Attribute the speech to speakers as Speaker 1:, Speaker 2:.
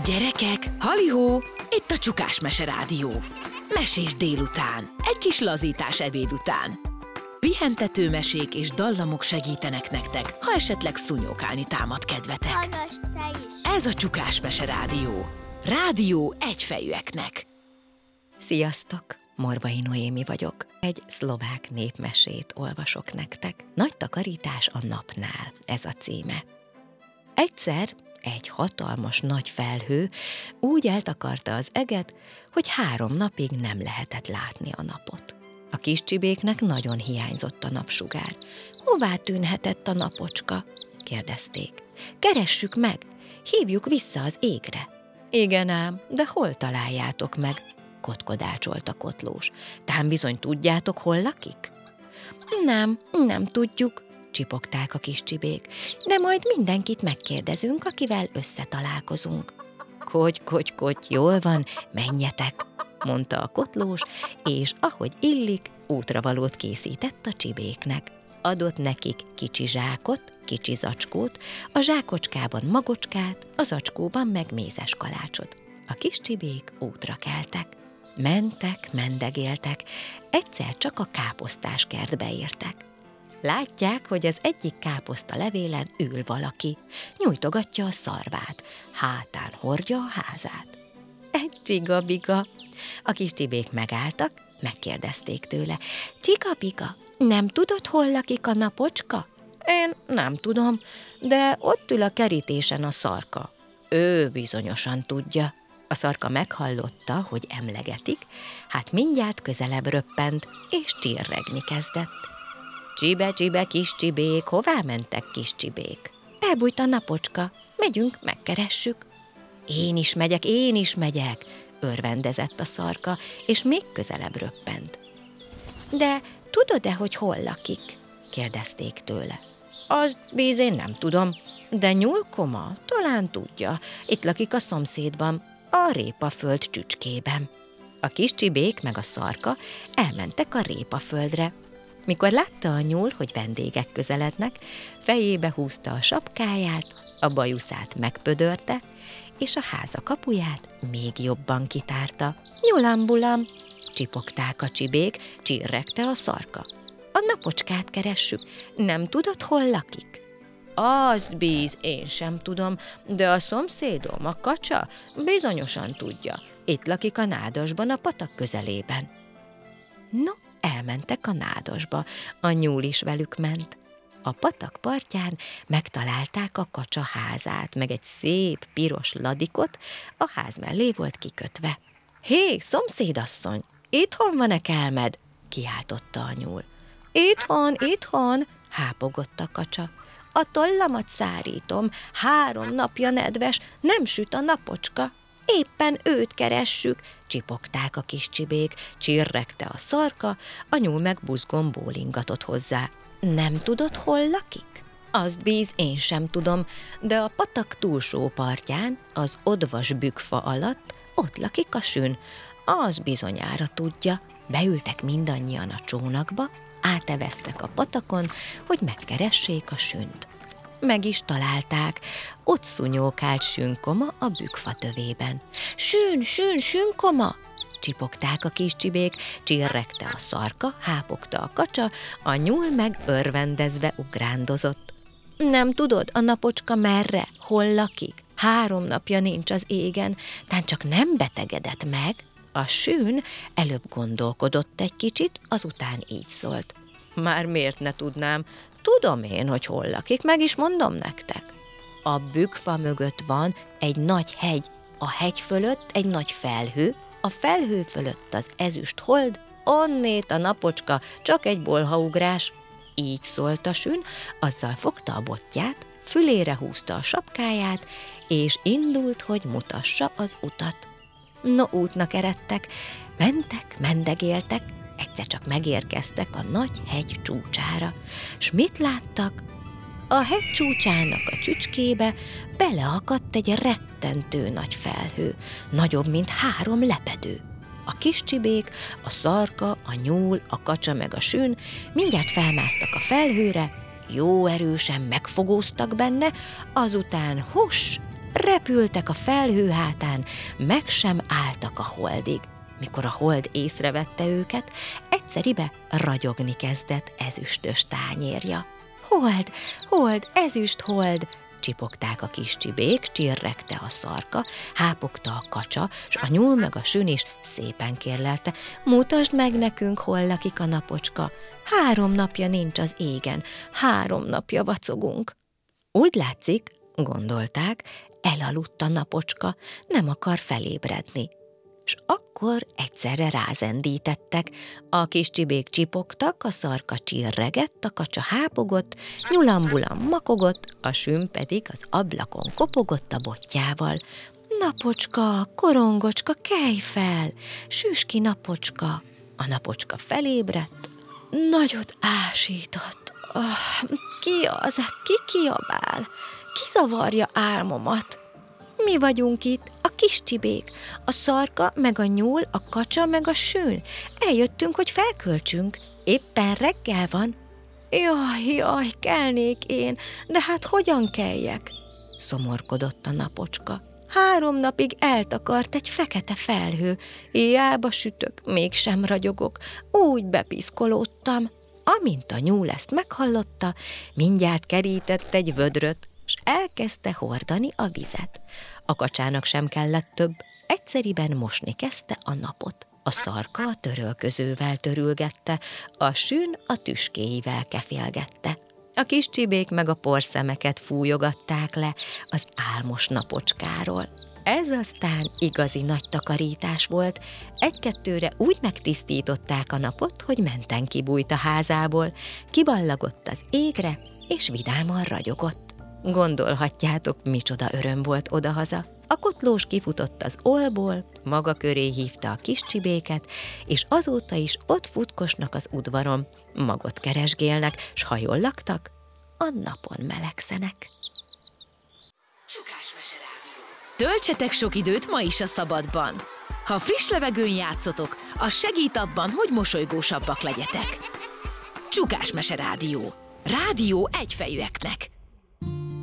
Speaker 1: Gyerekek, halihó, itt a Csukás Mese Rádió. Mesés délután, egy kis lazítás ebéd után. Pihentető mesék és dallamok segítenek nektek, ha esetleg szúnyókálni támad kedvetek.
Speaker 2: Hallgass te is!
Speaker 1: Ez a Csukás Mese Rádió. Rádió egyfejűeknek.
Speaker 3: Sziasztok! Morvai Noémi vagyok. Egy szlovák népmesét olvasok nektek. Nagy takarítás a napnál, ez a címe. Egyszer egy hatalmas nagy felhő úgy eltakarta az eget, hogy 3 napig nem lehetett látni a napot. A kis csibéknek nagyon hiányzott a napsugár. Hová tűnhetett a napocska? Kérdezték. Keressük meg, hívjuk vissza az égre. Igen ám, de hol találjátok meg? Kotkodácsolt a kotlós. Tán bizony tudjátok, hol lakik? Nem tudjuk, csipogták a kis csibék, de majd mindenkit megkérdezünk, akivel összetalálkozunk. Kogy, jól van, menjetek, mondta a kotlós, és ahogy illik, útravalót készített a csibéknek. Adott nekik kicsi zsákot, kicsi zacskót, a zsákocskában magocskát, a zacskóban meg mézes kalácsot. A kis csibék útra keltek. Mentek, mendegéltek, egyszer csak a káposztás kertbe értek. Látják, hogy az egyik káposzta levélen ül valaki, nyújtogatja a szarvát, hátán hordja a házát. Egy csigabiga. A kis csibék megálltak, megkérdezték tőle. Csigabiga, nem tudod, hol lakik a napocska? Én nem tudom, de ott ül a kerítésen a szarka. Ő bizonyosan tudja. A szarka meghallotta, hogy emlegetik, hát mindjárt közelebb röppent, és csirregni kezdett. Csibe, kis csibék, hová mentek, kis csibék? Elbújt a napocska, megyünk, megkeressük. Én is megyek, örvendezett a szarka, és még közelebb röppent. De tudod-e, hogy hol lakik? Kérdezték tőle. Az én nem tudom, de nyúlkoma talán tudja, itt lakik a szomszédban, a répaföld csücskében. A kis csibék meg a szarka elmentek a répaföldre. Mikor látta a nyúl, hogy vendégek közelednek, fejébe húzta a sapkáját, a bajuszát megpödörte, és a háza kapuját még jobban kitárta. Nyulambulam, csipogták a csibék, csirregte a szarka. A napocskát keressük, nem tudod, hol lakik? Azt én sem tudom, de a szomszédom, a kacsa, bizonyosan tudja. Itt lakik a nádasban, a patak közelében. No, elmentek a nádasba, a nyúl is velük ment. A patak partján megtalálták a kacsa házát, meg egy szép piros ladikot, a ház mellé volt kikötve. Hé, szomszédasszony, itthon van-e kelmed? Kiáltotta a nyúl. Itthon, hápogott a kacsa. A tollamat szárítom, 3 napja nedves, nem süt a napocska. Éppen őt keressük, csipogták a kis csibék, csirregte a szarka, a nyúl meg buzgón bólingatott hozzá. Nem tudod, hol lakik? Azt én sem tudom, de a patak túlsó partján, az odvas bükkfa alatt, ott lakik a sün. Az bizonyára tudja. Beültek mindannyian a csónakba, áteveztek a patakon, hogy megkeressék a sünt. Meg is találták, ott szúnyókált sünkoma a bükkfa tövében. Sünkoma! Csipogták a kis csibék, csirregte a szarka, hápogta a kacsa, a nyúl meg örvendezve ugrándozott. Nem tudod, a napocska merre, hol lakik? 3 napja nincs az égen, tán csak nem betegedett meg? A sün előbb gondolkodott egy kicsit, azután így szólt. Már miért ne tudnám? Tudom én, hogy hol lakik, meg is mondom nektek. A bükkfa mögött van egy nagy hegy, a hegy fölött egy nagy felhő, a felhő fölött az ezüst hold, onnét a napocska csak egy bolhaugrás. Így szólt a sün, azzal fogta a botját, fülére húzta a sapkáját, és indult, hogy mutassa az utat. No, útnak eredtek, mentek, mendegéltek, egyszer csak megérkeztek a nagy hegy csúcsára. S mit láttak? A hegy csúcsának a csücskébe beleakadt egy rettentő nagy felhő, nagyobb, mint 3 lepedő. A kis csibék, a szarka, a nyúl, a kacsa meg a sün mindjárt felmásztak a felhőre, jó erősen megfogóztak benne, azután repültek a felhő hátán, meg sem álltak a holdig. Mikor a hold észrevette őket, egyszeribe ragyogni kezdett ezüstös tányérja. Hold, hold, ezüst hold, csipogták a kis csibék, csirregte a szarka, hápogta a kacsa, s a nyúl meg a sün is szépen kérlelte: mutasd meg nekünk, hol lakik a napocska. 3 napja nincs az égen, 3 napja vacogunk. Úgy látszik, gondolták, elaludt a napocska, nem akar felébredni. S akkor egyszerre rázendítettek, a kis csibék csipogtak, a szarka csirregett, a kacsa hápogott, nyulambulam makogott, a sün pedig az ablakon kopogott a botjával. Napocska, korongocska, kelj fel, süss ki, napocska! A napocska felébredt, nagyot ásított. Ki az, ki kiabál? Ki zavarja álmomat? Mi vagyunk itt, a kis csibék, a szarka, meg a nyúl, a kacsa, meg a sün. Eljöttünk, hogy felköltsünk. Éppen reggel van. Jaj, kelnék én, de hát hogyan keljek? Szomorkodott a napocska. 3 napig eltakart egy fekete felhő. Hiába sütök, mégsem ragyogok. Úgy bepiszkolódtam. Amint a nyúl ezt meghallotta, mindjárt kerített egy vödröt, s elkezdte hordani a vizet. A kacsának sem kellett több, egyszeriben mosni kezdte a napot. A szarka a törölközővel törülgette, a sün a tüskéivel kefélgette. A kis csibék meg a porszemeket fújogatták le az álmos napocskáról. Ez aztán igazi nagy takarítás volt, 1-2-re úgy megtisztították a napot, hogy menten kibújt a házából, kiballagott az égre, és vidáman ragyogott. Gondolhatjátok, micsoda öröm volt odahaza. A kotlós kifutott az ollból, maga köré hívta a kis csibéket, és azóta is ott futkosnak az udvaron, magot keresgélnek, s ha jól laktak, a napon melegszenek.
Speaker 1: Töltsetek sok időt ma is a szabadban. Ha friss levegőn játszotok, az segít abban, hogy mosolygósabbak legyetek. Csukásmese Rádió. Rádió egyfejűeknek.